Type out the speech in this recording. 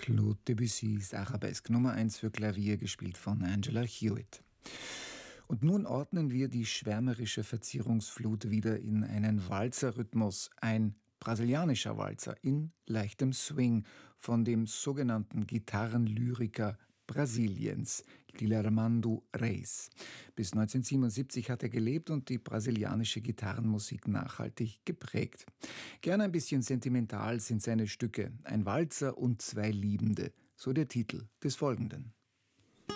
Claude Debussys Arabesque Nummer 1 für Klavier, gespielt von Angela Hewitt. Und nun ordnen wir die schwärmerische Verzierungsflut wieder in einen Walzerrhythmus, ein brasilianischer Walzer in leichtem Swing von dem sogenannten Gitarrenlyriker Brasiliens, Guilhermando Reis. Bis 1977 hat er gelebt und die brasilianische Gitarrenmusik nachhaltig geprägt. Gern ein bisschen sentimental sind seine Stücke, ein Walzer und zwei Liebende, so der Titel des Folgenden.